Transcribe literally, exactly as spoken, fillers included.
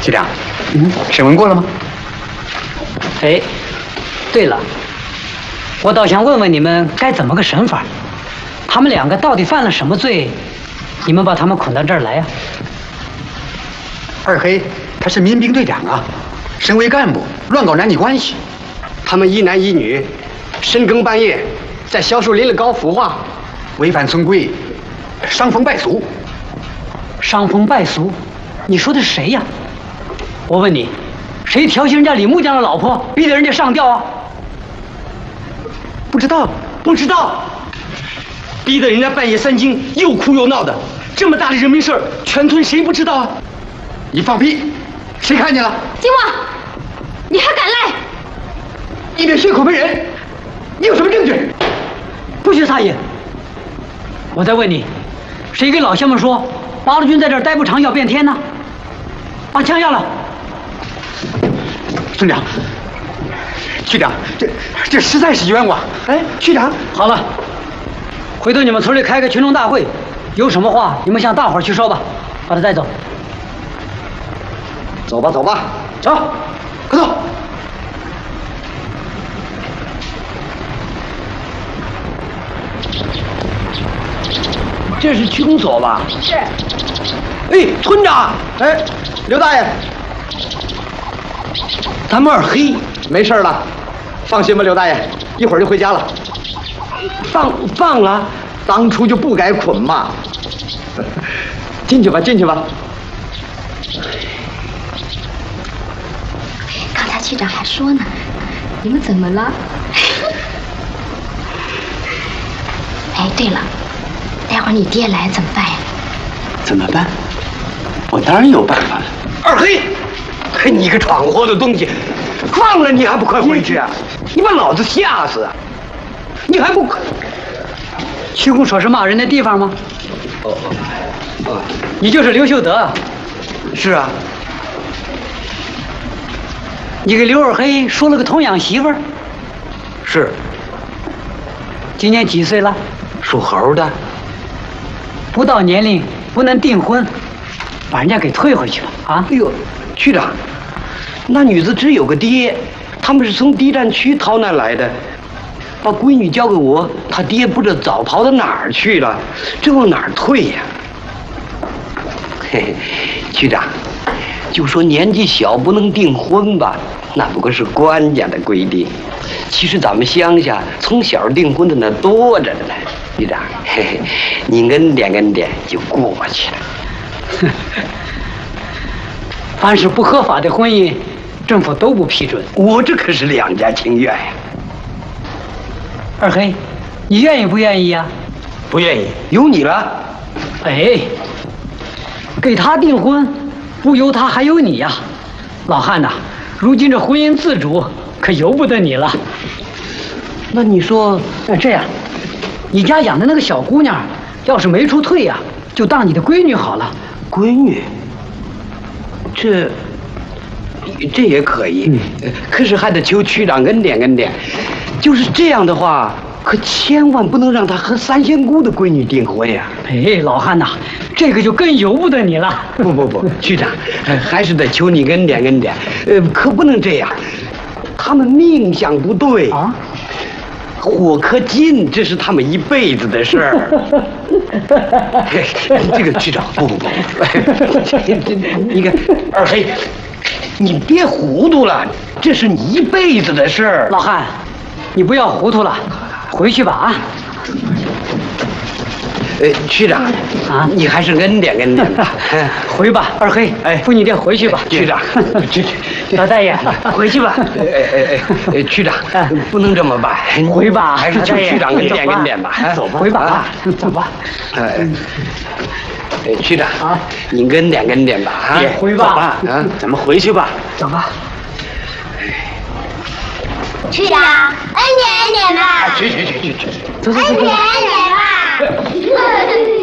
局长，嗯，审问过了吗？ 哎，对了，我倒想问问你们该怎么个审法？他们两个到底犯了什么罪？你们把他们捆到这儿来呀、 啊？二黑他是民兵队长啊，身为干部乱搞男女关系， 他们一男一女，深更半夜在小树林里搞腐化， 违反村规，伤风败俗。 伤风败俗？你说的是谁呀？我问你，谁调戏人家李木匠的老婆，逼得人家上吊啊？ 不知道，不知道，逼得人家半夜三更又哭又闹的，这么大的人命事儿，全村谁不知道啊？ 你放屁！谁看见了？ 金旺，你还敢赖？ 一脸血口喷人，你有什么证据？ 不许撒野！我再问你，谁给老乡们说八路军在这儿待不长要变天呢？把枪要了！ 村长，区长，这这实在是冤枉！哎，区长， 好了，回头你们村里开个群众大会，有什么话你们向大伙儿去说吧。把他带走。 走吧，走吧， 走，快走！ 这是区公所吧？ 是。 哎，村长，哎，刘大爷，咱们二黑没事了，放心吧，刘大爷，一会儿就回家了。放放了，当初就不该捆嘛。进去吧，进去吧。 刚才区长还说呢，你们怎么了？哎，对了，待会儿你爹来怎么办呀？ 怎么办？我当然有办法了。二黑，嘿，你个闯祸的东西，放了你还不快回去啊？你把老子吓死啊！你还不快？ 区公所是骂人的地方吗？ 哦哦哦， 你就是刘秀德。 是啊。 你给刘二黑说了个童养媳妇儿。 是。 今年几岁了？ 属猴的。 不到年龄不能订婚，把人家给退回去了啊！ 哎呦，区长，那女子只有个爹，他们是从敌占区逃难来的，把闺女交给我，他爹不知道早跑到哪儿去了，这往哪儿退呀？嘿嘿，区长，就说年纪小不能订婚吧，那不过是官家的规定。其实咱们乡下从小订婚的那多着呢。局长，嘿嘿，你恩点恩点就过去了。 凡是不合法的婚姻，政府都不批准。 我这可是两家情愿呀。 二黑，你愿意不愿意呀？ 不愿意，由你了。 哎，给他订婚，不由他还有你呀，老汉呐，如今这婚姻自主可由不得你了。 那你说， 那这样。你家养的那个小姑娘，要是没处退呀、啊，就当你的闺女好了。 闺女，这这也可以，嗯、可是还得求区长恩典恩典。就是这样的话，可千万不能让他和三仙姑的闺女订婚呀！ 哎，老汉呐，这个就更由不得你了。 不不不，区长，还是得求你恩典恩典。呃，可不能这样，他们命相不对啊。火可金，这是他们一辈子的事儿。这个局长，不不不，你看二黑，你别糊涂了，这是你一辈子的事儿。 老汉，你不要糊涂了，回去吧啊。 呃，区长啊，你还是恩典恩典吧。 回吧，二黑，哎，扶你爹回去吧。 区长，去去， 老大爷，回去吧。 哎哎哎，区长，不能这么办， 回吧， 还是求区长恩典恩典吧。 走吧，回吧，走吧。 哎，区长啊，你恩典恩典吧啊。 回吧， 啊，咱们回去吧。 走吧。 区长，恩典恩典吧。 去去去去去， 走走走。 恩典恩典吧。